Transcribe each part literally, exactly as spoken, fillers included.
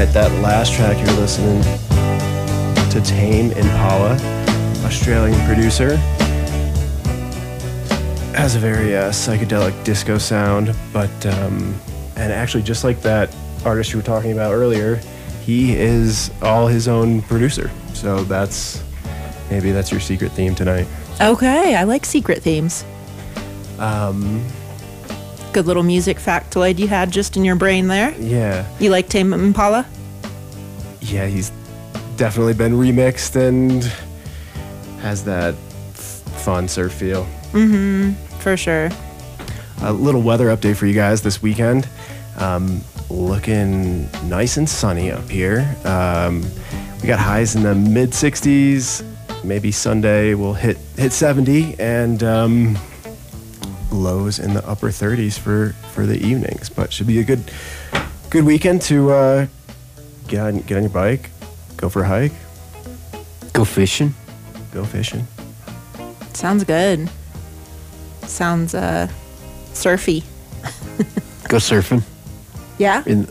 right, that last track you're listening to Tame Impala, Australian producer. Has a very uh, psychedelic disco sound, but um, and actually just like that artist you were talking about earlier, he is all his own producer. So that's maybe that's your secret theme tonight. Okay, I like secret themes. Um, Good little music factoid you had just in your brain there. yeah, You like Tame Impala? yeah, he's definitely been remixed and has that f- fun surf feel. Mm-hmm, for sure. A little weather update for you guys this weekend. Um, looking nice and sunny up here. Um, we got highs in the mid sixties. Maybe Sunday we'll hit hit seventy, and um, lows in the upper thirties for, for the evenings. But should be a good good weekend to uh, get on, get on your bike, go for a hike, Go fishing. go fishing. Sounds good. Sounds uh, surfy. Go surfing. Yeah? In,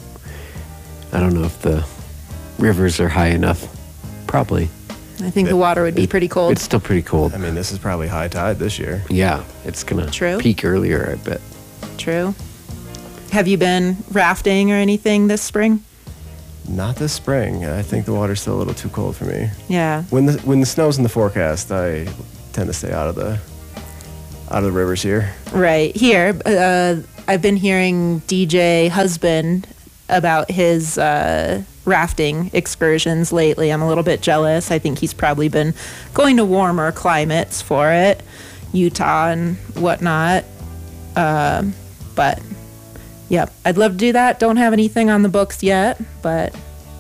I don't know if the rivers are high enough. Probably. I think the water would be pretty cold. It's still pretty cold. I mean, this is probably high tide this year. Yeah, it's gonna True. peak earlier, I bet. True. Have you been rafting or anything this spring? Not this spring. I think the water's still a little too cold for me. Yeah. When the when the snow's in the forecast, I tend to stay out of the out of the rivers here. Right. Here, uh, I've been hearing D J Husband about his uh, rafting excursions lately. I'm a little bit jealous. I think he's probably been going to warmer climates for it, Utah and whatnot. Um, but, yep, I'd love to do that. Don't have anything on the books yet, but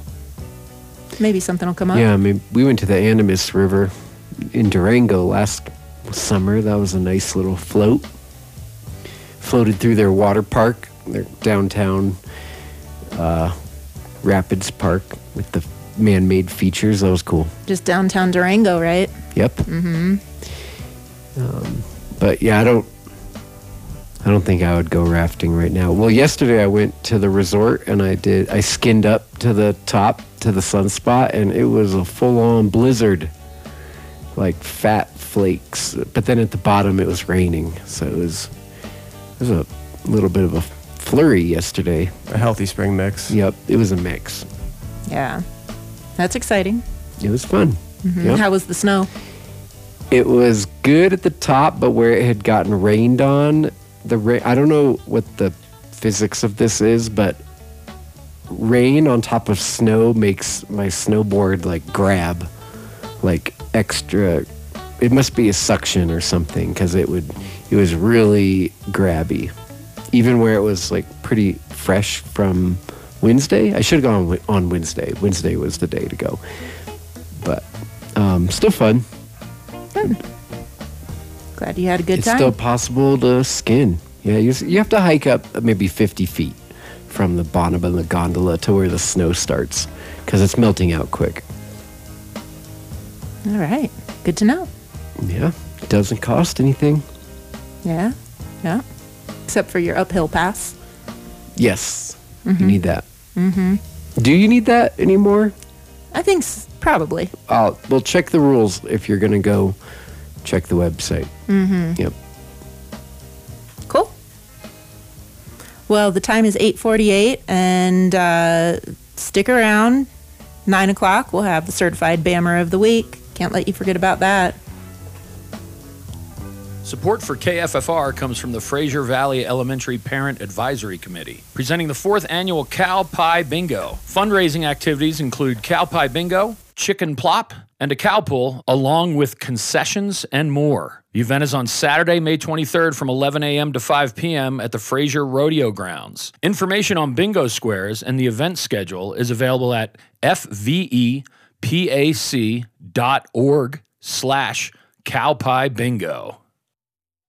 maybe something will come up. Yeah, I mean, we went to the Animas River in Durango last summer. That was a nice little float. Floated through their water park, their downtown uh, Rapids Park with the man-made features. That was cool. Just downtown Durango, right? Yep. Mm-hmm. Um, but yeah, I don't. I don't think I would go rafting right now. Well, yesterday I went to the resort and I did. I skinned up to the top to the sunspot, and it was a full-on blizzard, like fat flakes. But then at the bottom it was raining, so it was. It was a little bit of a flurry yesterday. A healthy spring mix. Yep, it was a mix. Yeah. That's exciting. It was fun. Mhm. Yep. How was the snow? It was good at the top, but where it had gotten rained on, the ra- I don't know what the physics of this is, but rain on top of snow makes my snowboard like grab, like extra. It must be a suction or something, because it would. It was really grabby, even where it was like pretty fresh from Wednesday. I should have gone on- on Wednesday. Wednesday was the day to go, but um, still fun. Good. Glad you had a good It's time. still possible to skin. Yeah, you, you have to hike up maybe fifty feet from the bottom of the gondola to where the snow starts, because it's melting out quick. All right. Good to know. Yeah, it doesn't cost anything. Yeah. Yeah. Except for your uphill pass. Yes, you need that. Mm-hmm. Do you need that anymore? I think s- probably. Uh, well, check the rules if you're going to go. Check the website. Mm-hmm. Yep. Cool. Well, the time is eight forty-eight, and uh, stick around. nine o'clock, we'll have the Certified Bammer of the Week. Can't let you forget about that. Support for K F F R comes from the Fraser Valley Elementary Parent Advisory Committee, presenting the fourth annual Cow Pie Bingo. Fundraising activities include Cow Pie Bingo, Chicken Plop, and a cow pull, along with concessions and more. The event is on Saturday, May twenty-third from eleven a.m. to five p.m. at the Fraser Rodeo Grounds. Information on bingo squares and the event schedule is available at fvepac dot org slash cowpie bingo.